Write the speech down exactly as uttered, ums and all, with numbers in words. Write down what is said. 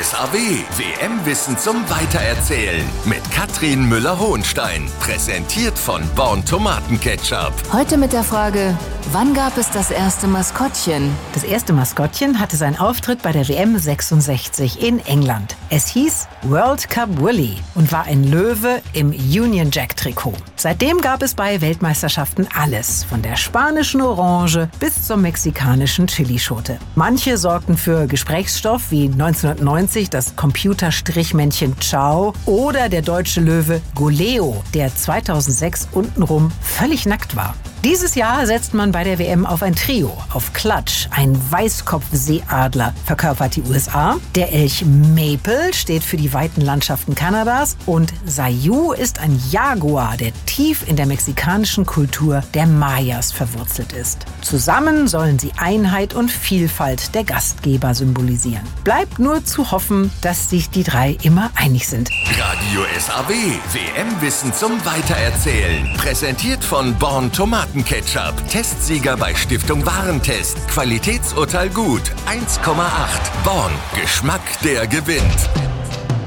S A W, W M-Wissen zum Weitererzählen mit Katrin Müller-Hohenstein. Präsentiert von Born Tomatenketchup. Heute mit der Frage, wann gab es das erste Maskottchen? Das erste Maskottchen hatte seinen Auftritt bei der W M sechsundsechzig in England. Es hieß World Cup Willy und war ein Löwe im Union Jack-Trikot. Seitdem gab es bei Weltmeisterschaften alles, von der spanischen Orange bis zur mexikanischen Chilischote. Manche sorgten für Gesprächsstoff, wie neunzehnhundertneunzig das Computerstrichmännchen Ciao oder der deutsche Löwe Goleo, der zweitausendsechs untenrum völlig nackt war. Dieses Jahr setzt man bei der W M auf ein Trio. Auf Clutch, ein Weißkopfseeadler, verkörpert die U S A. Der Elch Maple steht für die weiten Landschaften Kanadas. Und Sayu ist ein Jaguar, der tief in der mexikanischen Kultur der Mayas verwurzelt ist. Zusammen sollen sie Einheit und Vielfalt der Gastgeber symbolisieren. Bleibt nur zu hoffen, dass sich die drei immer einig sind. Radio S A W, W M-Wissen zum Weitererzählen. Präsentiert von Born Tomatenketchup. Testsieger bei Stiftung Warentest. Qualitätsurteil gut. eins Komma acht. Born. Geschmack, der gewinnt.